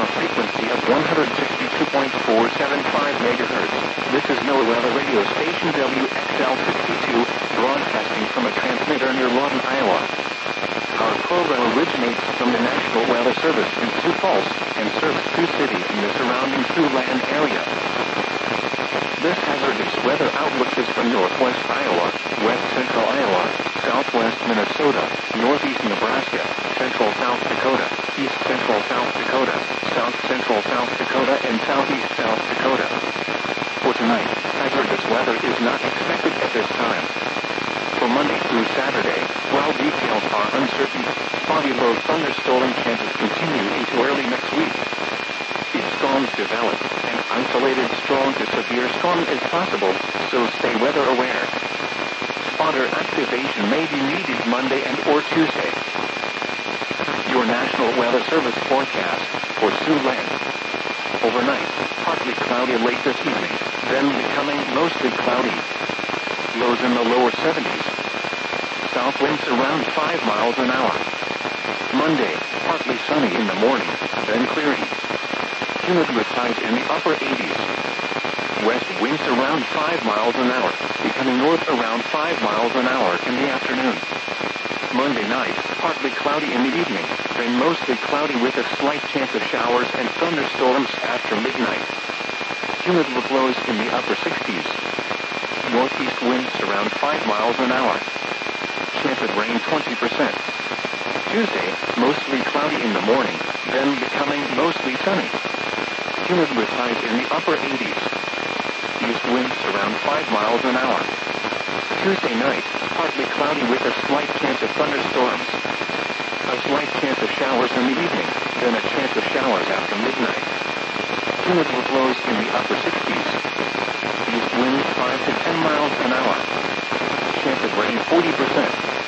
frequency of 162.475 MHz. This is NOAA Weather Radio Station WXL62, broadcasting from a transmitter near Lawton, Iowa. Our program originates from the National Weather Service in Sioux Falls and serves Sioux City and the surrounding Siouxland area. This hazardous weather outlook is from northwest Iowa, west central Iowa, southwest Minnesota, northeast Nebraska, central South Dakota, east central South Dakota, south central South Dakota, and southeast South Dakota. For tonight, hazardous weather is not expected at this time. For Monday through Saturday, while details are uncertain, spotty low thunderstorm chances continue into early next week. If storms develop, an isolated strong to severe storm is possible, so stay weather aware. Spotter activation may be needed Monday and or Tuesday. Your National Weather Service forecast for Siouxland. Overnight, partly cloudy late this evening, then becoming mostly cloudy. Lows in the lower 70s. South winds around 5 miles an hour. Monday, partly sunny in the morning, then clearing. Humid with highs in the upper 80s. West winds around 5 miles an hour, becoming north around 5 miles an hour in the afternoon. Monday night, partly cloudy in the evening, then mostly cloudy with a slight chance of showers and thunderstorms after midnight. Humid with lows in the upper 60s. Northeast winds around 5 miles an hour. Chance of rain 20%. Tuesday, mostly cloudy in the morning, then becoming mostly sunny. Humid with highs in the upper 80s. East winds around 5 miles an hour. Tuesday night, partly cloudy with a slight chance of thunderstorms. A slight chance of showers in the evening, then a chance of showers after midnight. Humid with lows in the upper 60s. East winds 5 to 10 miles an hour. Chance of rain 40%.